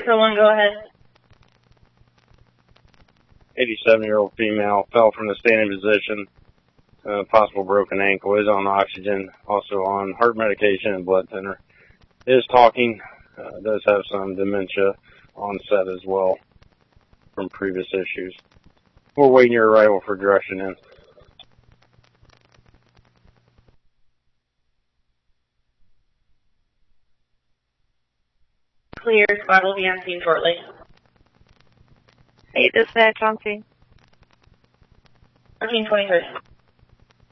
1, go ahead. 87-year-old female fell from the standing position. Possible broken ankle, is on oxygen, also on heart medication and blood thinner. Is talking, does have some dementia onset as well from previous issues. We're waiting your arrival for direction in. Clear, squad will be on scene shortly. 8 dispatch on scene. 1323.